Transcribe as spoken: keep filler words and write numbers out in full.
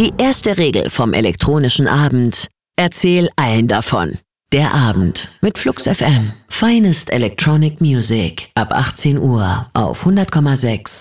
Die erste Regel vom elektronischen Abend: Erzähl allen davon. Der Abend mit Flux F M. Finest Electronic Music. Ab achtzehn Uhr auf hundert Komma sechs